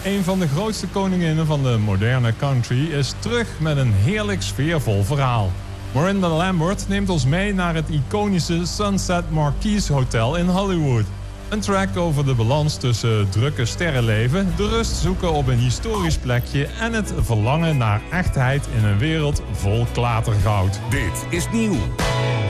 Een van de grootste koninginnen van de moderne country is terug met een heerlijk sfeervol verhaal. Miranda Lambert neemt ons mee naar het iconische Sunset Marquis Hotel in Hollywood. Een track over de balans tussen drukke sterrenleven, de rust zoeken op een historisch plekje en het verlangen naar echtheid in een wereld vol klatergoud. Dit is nieuw.